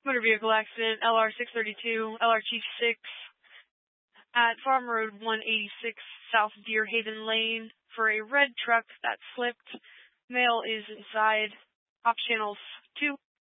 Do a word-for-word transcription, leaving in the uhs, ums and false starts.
Motor vehicle accident, L R six thirty-two, L R Chief six, at Farm Road one eighty-six, South Deer Haven Lane, for a red truck that slipped. Male is inside. Op channels two.